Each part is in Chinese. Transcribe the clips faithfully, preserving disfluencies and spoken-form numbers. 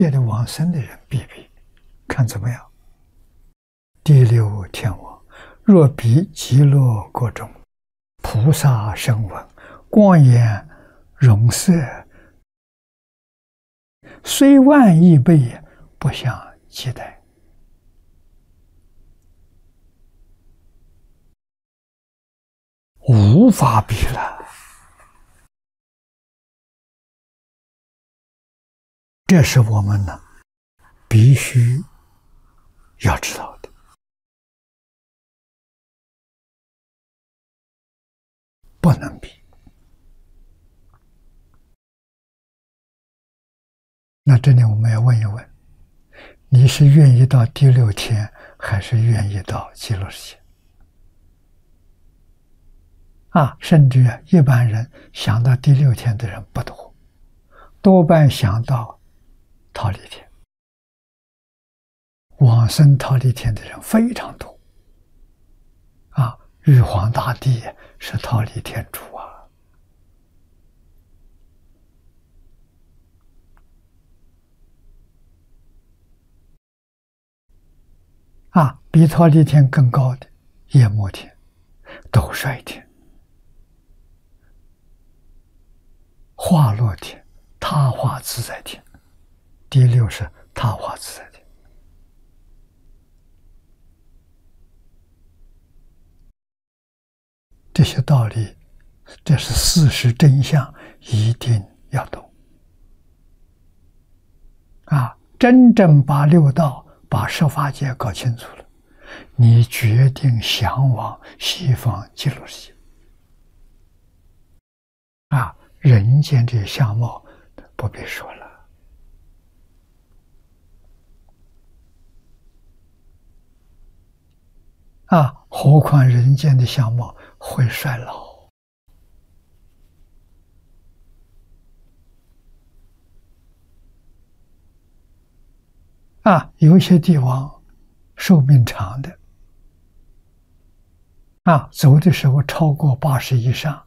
界的往生的人比比，看怎么样？第六天王，若比极乐国中菩萨声闻，光颜容色，虽万亿倍，不相及待。无法比了。这是我们呢必须要知道的。不能比。那这里我们要问一问，你是愿意到第六天，还是愿意到极乐世界？啊，甚至一般人想到第六天的人不多，多半想到忉利天。往生忉利天的人非常多。啊，玉皇大帝是忉利天主啊。啊，比忉利天更高的夜摩天、斗率天、化乐天、他化自在天，第六是他化自在天。这些道理，这是事实真相，一定要懂。啊，真正把六道、把十法界搞清楚了，你决定向往西方极乐世界。啊，人间这相貌不必说了。啊，何况人间的相貌会衰老。啊，有些地方寿命长的，啊，走的时候超过八十以上，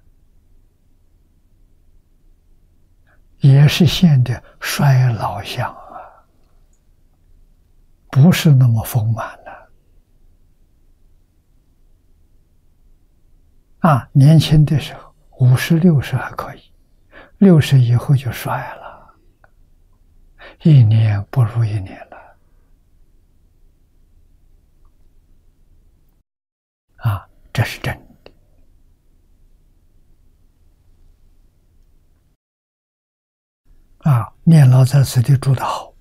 也是现的衰老相啊，不是那么丰满的。啊，年轻的时候五十六十还可以，六十以后就衰了，一年不如一年了。啊，这是真的。啊，念老在此地住得好，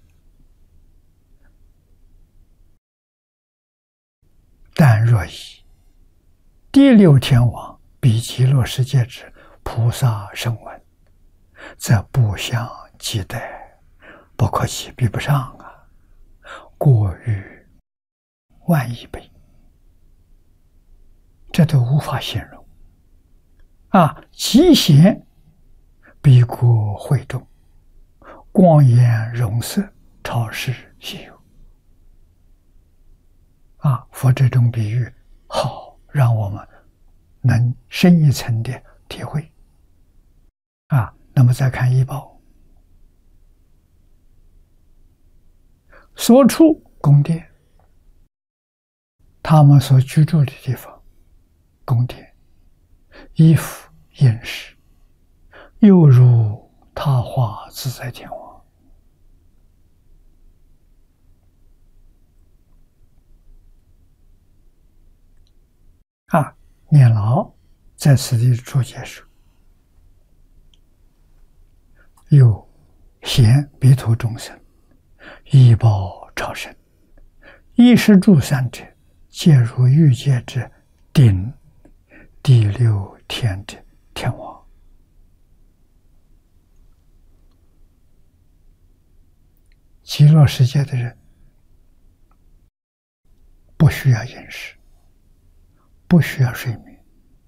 但若以第六天王比极乐世界之菩萨声闻，则不相及待，不可及，比不上啊，过于万亿倍，这都无法形容。啊，极贤比国会众，光颜容色，超世稀有。啊，佛这种比喻好，让我们能深一层的体会。啊，那么再看医报，所处宫殿，他们所居住的地方，宫殿，衣服饮食，犹如他化自在天王。啊，念老在此地注解说，有贤彼土众生，医报超生，衣食住三者，皆如欲界之顶第六天之天王。极乐世界的人不需要饮食，不需要睡眠。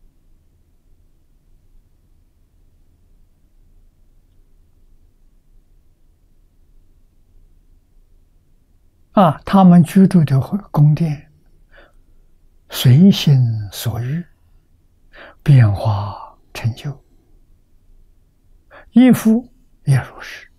啊，他们居住的宫殿，随心所欲，变化成就，衣服也如是。